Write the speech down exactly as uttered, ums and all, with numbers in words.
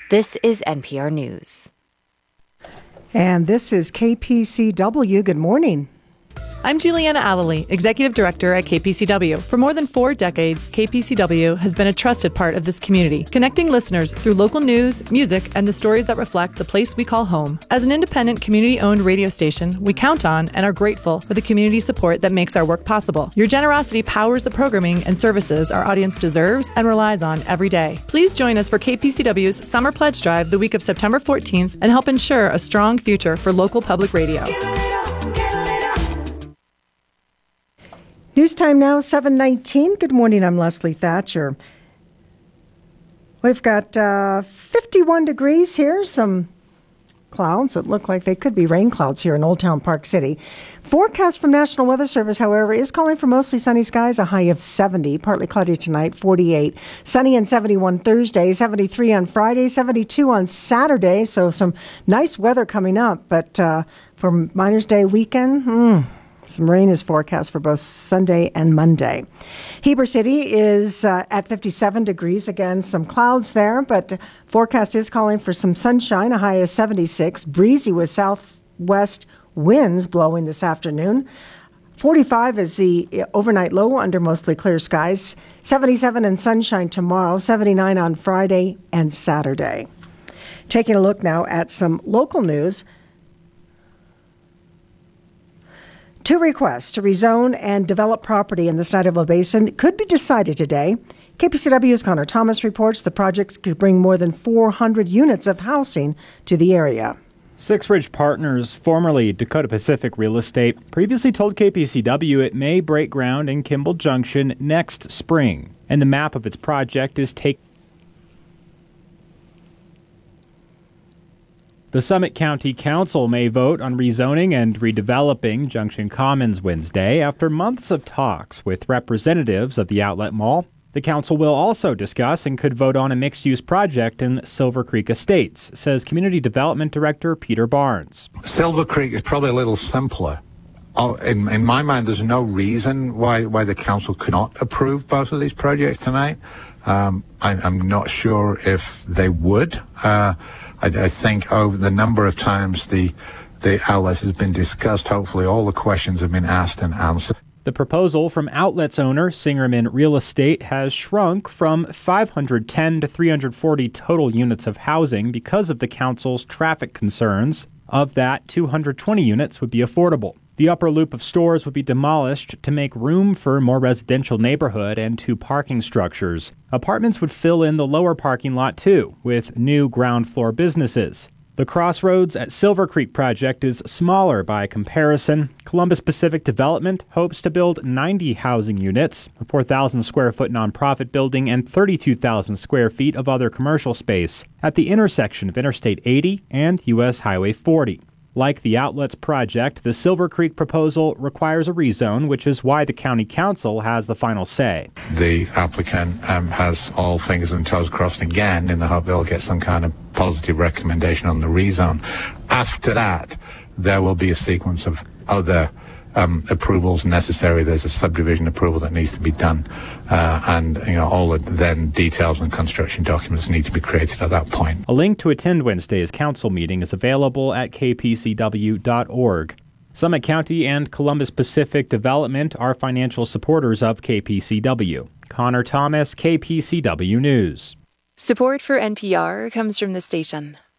This is N P R News. And this is K P C W. Good morning. I'm Juliana Allely, Executive Director at K P C W. For more than four decades, K P C W has been a trusted part of this community, connecting listeners through local news, music, and the stories that reflect the place we call home. As an independent, community-owned radio station, we count on and are grateful for the community support that makes our work possible. Your generosity powers the programming and services our audience deserves and relies on every day. Please join us for K P C W's Summer Pledge Drive the week of September fourteenth and help ensure a strong future for local public radio. News time now, seven nineteen. Good morning, I'm Leslie Thatcher. We've got uh, fifty-one degrees here, some clouds that look like they could be rain clouds here in Old Town Park City. Forecast from National Weather Service, however, is calling for mostly sunny skies, a high of seventy, partly cloudy tonight, forty-eight. Sunny and seventy-one Thursday, seventy-three on Friday, seventy-two on Saturday, so some nice weather coming up. But uh, for Miners' Day weekend, hmm, some rain is forecast for both Sunday and Monday. Heber City is uh, at fifty-seven degrees. Again, some clouds there, but forecast is calling for some sunshine, a high of seventy-six. Breezy with southwest winds blowing this afternoon. forty-five is the overnight low under mostly clear skies. seventy-seven and sunshine tomorrow, seventy-nine on Friday and Saturday. Taking a look now at some local news. Two requests to rezone and develop property in the Sniderville Basin could be decided today. K P C W's Connor Thomas reports the projects could bring more than four hundred units of housing to the area. Six Ridge Partners, formerly Dakota Pacific Real Estate, previously told K P C W it may break ground in Kimball Junction next spring, and the map of its project is taken. The Summit County Council may vote on rezoning and redeveloping Junction Commons Wednesday after months of talks with representatives of the Outlet Mall. The council will also discuss and could vote on a mixed-use project in Silver Creek Estates, says Community Development Director Peter Barnes. Silver Creek is probably a little simpler. Oh, in, in my mind, there's no reason why, why the council could not approve both of these projects tonight. Um, I, I'm not sure if they would. Uh, I, I think over the number of times the the outlets has been discussed, hopefully all the questions have been asked and answered. The proposal from Outlets owner Singerman Real Estate has shrunk from five hundred ten to three hundred forty total units of housing because of the council's traffic concerns. Of that, two hundred twenty units would be affordable. The upper loop of stores would be demolished to make room for more residential neighborhood and two parking structures. Apartments would fill in the lower parking lot too, with new ground floor businesses. The Crossroads at Silver Creek project is smaller by comparison. Columbus Pacific Development hopes to build ninety housing units, a four thousand square foot nonprofit building, and thirty-two thousand square feet of other commercial space at the intersection of Interstate eighty and U S Highway forty. Like the Outlets project, the Silver Creek proposal requires a rezone, which is why the county council has the final say. The applicant um, has all fingers and toes crossed again in the hope they'll get some kind of positive recommendation on the rezone. After that, there will be a sequence of other um, approvals necessary. There's a subdivision approval that needs to be done, uh, and you know all the then details and construction documents need to be created at that point. A link to attend Wednesday's council meeting is available at k p c w dot org. Summit County and Columbus Pacific Development are financial supporters of K P C W. Connor Thomas, K P C W News. Support for N P R comes from the station.